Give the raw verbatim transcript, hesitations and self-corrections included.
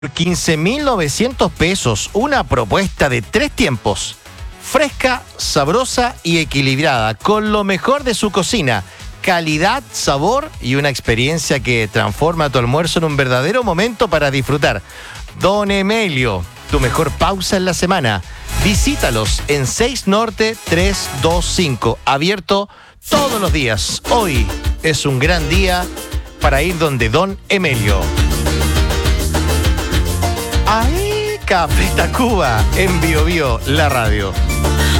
quince mil novecientos pesos, una propuesta de tres tiempos, fresca, sabrosa y equilibrada, con lo mejor de su cocina, calidad, sabor y una experiencia que transforma tu almuerzo en un verdadero momento para disfrutar. Don Emelio, tu mejor pausa en la semana. Visítalos en seis Norte trescientos veinticinco, abierto todos los días. Hoy es un gran día para ir donde Don Emelio. Ahí, Café Tacuba, en Bio Bio, la radio.